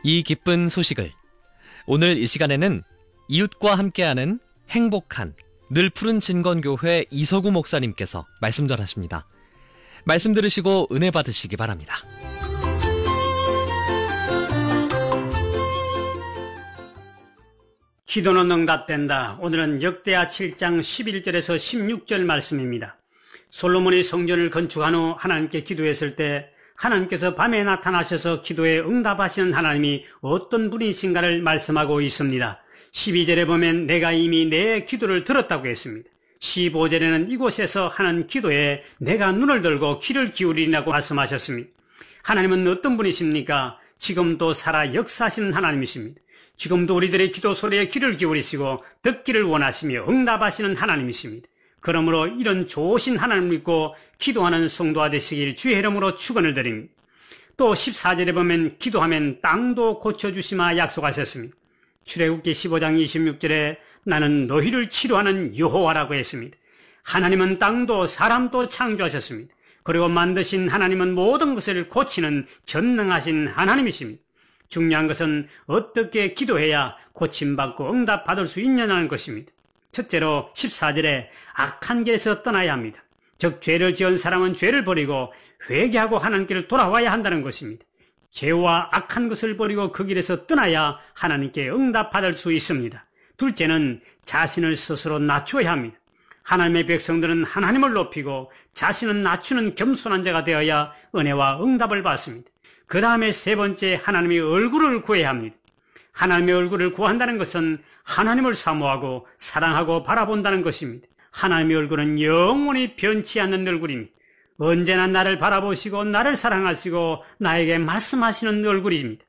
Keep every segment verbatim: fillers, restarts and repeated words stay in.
이 기쁜 소식을 오늘 이 시간에는 이웃과 함께하는 행복한 늘 푸른 진건교회 이서구 목사님께서 말씀 전하십니다. 말씀 들으시고 은혜 받으시기 바랍니다. 기도는 응답된다. 오늘은 역대하 칠 장 십일 절에서 십육 절 말씀입니다. 솔로몬이 성전을 건축한 후 하나님께 기도했을 때 하나님께서 밤에 나타나셔서 기도에 응답하시는 하나님이 어떤 분이신가를 말씀하고 있습니다. 십이 절에 보면 내가 이미 내 기도를 들었다고 했습니다. 십오 절에는 이곳에서 하는 기도에 내가 눈을 들고 귀를 기울이라고 말씀하셨습니다. 하나님은 어떤 분이십니까? 지금도 살아 역사하시는 하나님이십니다. 지금도 우리들의 기도 소리에 귀를 기울이시고 듣기를 원하시며 응답하시는 하나님이십니다. 그러므로 이런 좋으신 하나님을 믿고 기도하는 성도가 되시길 주의 이름으로 축원을 드립니다. 또 십사 절에 보면 기도하면 땅도 고쳐주시마 약속하셨습니다. 출애굽기 십오 장 이십육 절에 나는 너희를 치료하는 여호와라고 했습니다. 하나님은 땅도 사람도 창조하셨습니다. 그리고 만드신 하나님은 모든 것을 고치는 전능하신 하나님이십니다. 중요한 것은 어떻게 기도해야 고침받고 응답받을 수 있느냐는 것입니다. 첫째로 십사 절에 악한 길에서 떠나야 합니다. 즉 죄를 지은 사람은 죄를 버리고 회개하고 하나님께로 돌아와야 한다는 것입니다. 죄와 악한 것을 버리고 그 길에서 떠나야 하나님께 응답받을 수 있습니다. 둘째는 자신을 스스로 낮춰야 합니다. 하나님의 백성들은 하나님을 높이고 자신은 낮추는 겸손한 자가 되어야 은혜와 응답을 받습니다. 그 다음에 세 번째, 하나님의 얼굴을 구해야 합니다. 하나님의 얼굴을 구한다는 것은 하나님을 사모하고 사랑하고 바라본다는 것입니다. 하나님의 얼굴은 영원히 변치 않는 얼굴입니다. 언제나 나를 바라보시고 나를 사랑하시고 나에게 말씀하시는 얼굴입니다.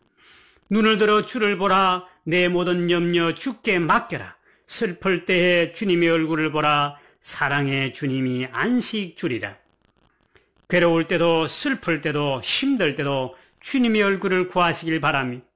눈을 들어 주를 보라. 내 모든 염려 주께 맡겨라. 슬플 때에 주님의 얼굴을 보라. 사랑의 주님이 안식 주리라. 괴로울 때도 슬플 때도 힘들 때도 주님의 얼굴을 구하시길 바랍니다.